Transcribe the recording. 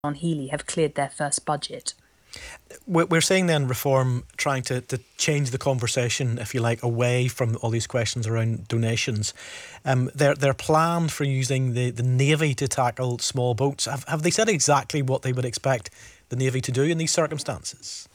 on Healy have cleared their first budget. We're seeing then Reform trying to change the conversation, if you like, away from all these questions around donations. Their plan for using the Navy to tackle small boats, have they said exactly what they would expect the Navy to do in these circumstances?